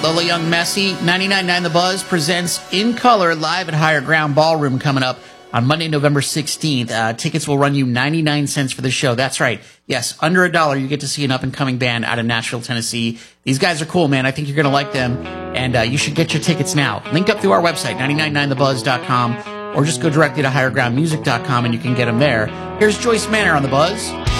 Lola Young Messi, 99.9 The Buzz presents In Color live at Higher Ground Ballroom coming up on Monday, November 16th. Tickets will run you 99 cents for the show. That's right. Yes, under $1, you get to see an up-and-coming band out of Nashville, Tennessee. These guys are cool, man. I think you're going to like them, and you should get your tickets now. Link up through our website, 999thebuzz.com, or just go directly to highergroundmusic.com, and you can get them there. Here's Joyce Manor on The Buzz.